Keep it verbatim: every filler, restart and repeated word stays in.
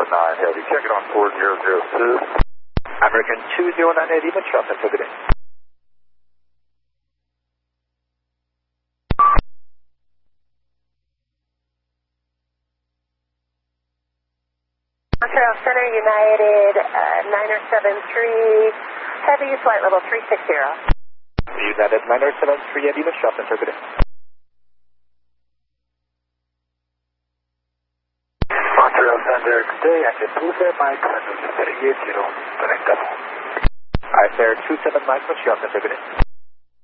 nine Heavy, check it on four zero zero two. American two zero nine eight, Lima, traffic, good day. Montreal Center, United uh, niner seven three, Heavy, flight level three six zero. United niner seven three, Lima, traffic, good day. Montreal Center, today I can move that mic to eight zero, but I double. Alright, there, two seven Mike, Montreal Center, good day.